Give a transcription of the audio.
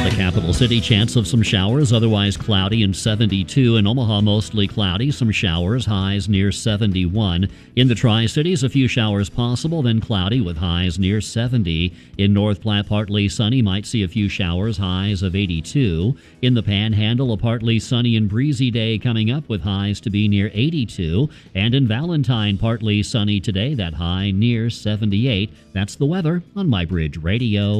the capital city, chance of some showers, otherwise cloudy and 72. In Omaha, mostly cloudy, some showers, highs near 71. In the Tri-Cities, a few showers possible, then cloudy with highs near 70. In North Platte, partly sunny, might see a few showers, highs of 82. In the Panhandle, a partly sunny and breezy day coming up with highs to be near 82. And in Valentine, partly sunny today, that high near 78. That's the weather on MyBridge Radio.